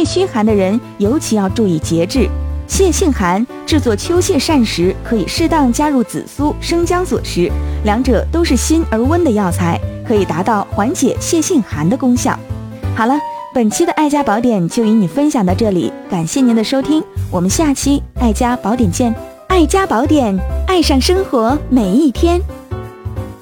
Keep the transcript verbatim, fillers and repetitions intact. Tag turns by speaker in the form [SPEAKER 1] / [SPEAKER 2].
[SPEAKER 1] 易虚寒的人尤其要注意节制。泻杏寒制作秋泻膳时，可以适当加入紫苏、生姜所食，两者都是辛而温的药材，可以达到缓解泻杏寒的功效。好了，本期的爱家宝典就与你分享到这里，感谢您的收听，我们下期爱家宝典见。爱家宝典，爱上生活每一天。